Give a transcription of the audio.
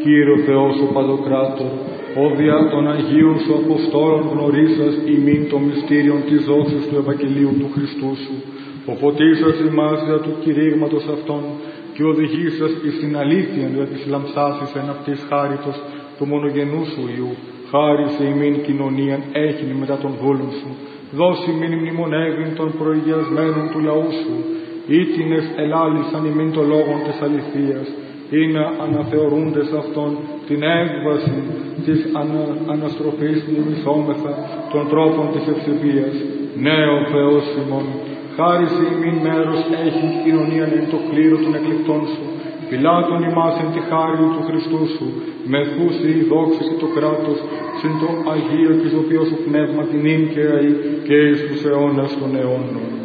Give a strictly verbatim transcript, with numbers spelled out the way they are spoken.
Κύριε Θεός ο Παντοκράτορ, ο δια των Αγίων σου Αποστόλων γνωρίσας ημίν το μυστήριον της δόξης του Ευαγγελίου του Χριστού σου, ο φωτίσας ημάς δια του κηρύγματος αυτών και οδηγήσας εις την αλήθεια δια της λαμψάσης εν αυτής χάριτος του μονογενού σου Υιού, χάρη σε ημίν κοινωνίαν έγινε μετά των δούλων σου, δώσει ημίν μνημονεύειν των προηγιασμένων του λαού σου, ήτινες ελάλησαν ημίν το λόγον της αληθείας, ή να αναθεωρούντες αυτόν την έκβαση της ανα, αναστροφής μνημισόμεθα των τρόπων της ευσεβίας. Ναι, ο Θεός ημών, χάρη σε ημίν μέρος έχει κοινωνίαν εν το κλήρο των εκλεκτών σου, πιλάτων ημάς εν τη χάρη του Χριστού σου, μεθούσι η δόξη και το κράτος, συν το Αγίο και ζωοποιό σου πνεύμα την ίν και αή και εις τους αιώνας των αιώνων.